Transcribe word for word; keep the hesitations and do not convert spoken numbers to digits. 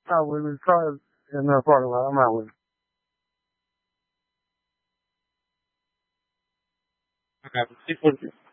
Not with me. Cars in the parking lot. I'm not with me. I got to stick with you.